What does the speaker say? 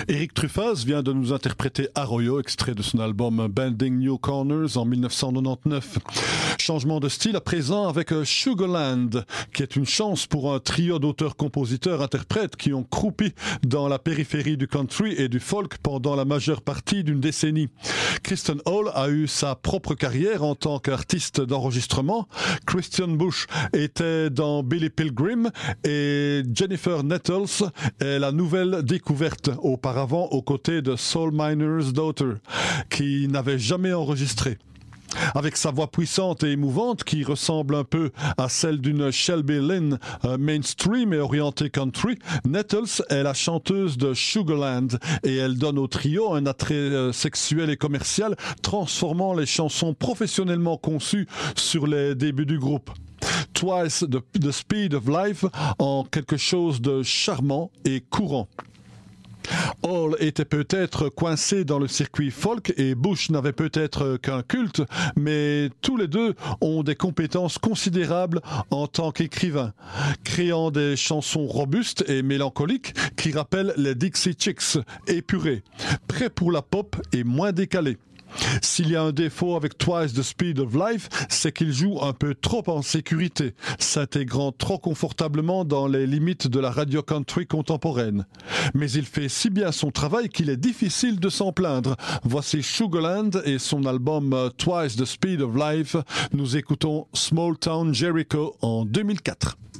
Eric Truffaz vient de nous interpréter Arroyo, extrait de son album Bending New Corners en 1999. Changement de style à présent avec Sugarland, qui est une chance pour un trio d'auteurs-compositeurs-interprètes qui ont croupi dans la périphérie du country et du folk pendant la majeure partie d'une décennie. Kristen Hall a eu sa propre carrière en tant qu'artiste d'enregistrement. Christian Bush était dans Billy Pilgrim et Jennifer Nettles est la nouvelle découverte auparavant aux côtés de Soul Miner's Daughter, qui n'avait jamais enregistré. Avec sa voix puissante et émouvante qui ressemble un peu à celle d'une Shelby Lynne mainstream et orientée country, Nettles est la chanteuse de Sugarland et elle donne au trio un attrait sexuel et commercial, transformant les chansons professionnellement conçues sur les débuts du groupe. Twice the Speed of Life en quelque chose de charmant et courant. Hall était peut-être coincé dans le circuit folk et Bush n'avait peut-être qu'un culte, mais tous les deux ont des compétences considérables en tant qu'écrivains, créant des chansons robustes et mélancoliques qui rappellent les Dixie Chicks, épurées, prêts pour la pop et moins décalées. S'il y a un défaut avec Twice the Speed of Life, c'est qu'il joue un peu trop en sécurité, s'intégrant trop confortablement dans les limites de la radio country contemporaine. Mais il fait si bien son travail qu'il est difficile de s'en plaindre. Voici Sugarland et son album Twice the Speed of Life. Nous écoutons Small Town Jericho en 2004.